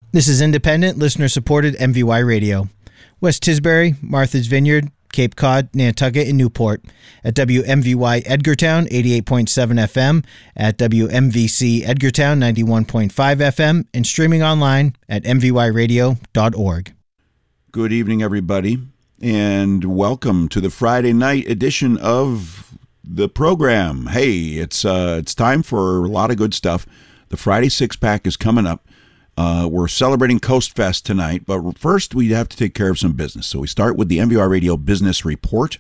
This is independent, listener-supported MVY Radio. West Tisbury, Martha's Vineyard, Cape Cod, Nantucket, and Newport. At WMVY Edgartown, 88.7 FM. At WMVC Edgartown, 91.5 FM. And streaming online at mvyradio.org. Good evening, everybody, and welcome to the Friday night edition of the program. Hey, it's time for a lot of good stuff. The Friday Six-Pack is coming up. We're celebrating Coast Fest tonight, but first we have to take care of some business. So we start with the MVR Radio Business Report.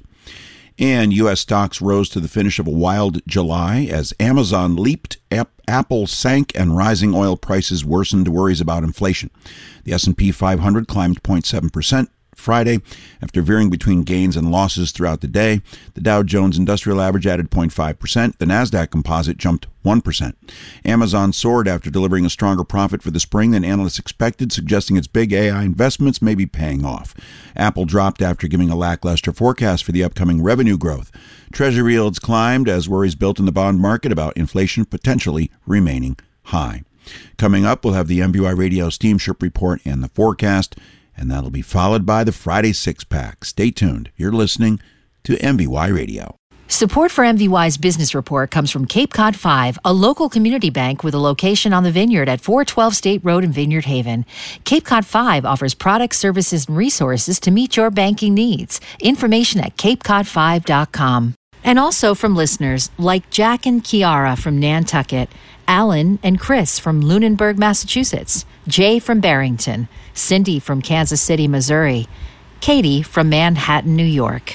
And U.S. stocks rose to the finish of a wild July as Amazon leaped, Apple sank, and rising oil prices worsened worries about inflation. The S&P 500 climbed 0.7% Friday after veering between gains and losses throughout the day. The Dow Jones Industrial Average added 0.5%. The Nasdaq Composite jumped 1%. Amazon soared after delivering a stronger profit for the spring than analysts expected, suggesting its big AI investments may be paying off. Apple dropped after giving a lackluster forecast for the upcoming revenue growth. Treasury yields climbed as worries built in the bond market about inflation potentially remaining high. Coming up, we'll have the MVY Radio Steamship Report and the forecast, and that'll be followed by the Friday Six-Pack. Stay tuned. You're listening to MVY Radio. Support for MVY's Business Report comes from Cape Cod 5, a local community bank with a location on the Vineyard at 412 State Road in Vineyard Haven. Cape Cod 5 offers products, services, and resources to meet your banking needs. Information at capecod5.com. And also from listeners like Jack and Kiara from Nantucket, Alan and Chris from Lunenburg, Massachusetts, Jay from Barrington, Cindy from Kansas City, Missouri, Katie from Manhattan, New York.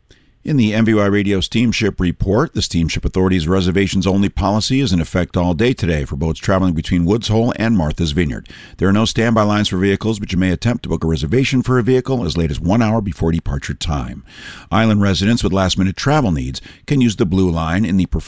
In the MVY Radio Steamship Report, the Steamship Authority's reservations-only policy is in effect all day today for boats traveling between Woods Hole and Martha's Vineyard. There are no standby lines for vehicles, but you may attempt to book a reservation for a vehicle as late as 1 hour before departure time. Island residents with last-minute travel needs can use the Blue Line in the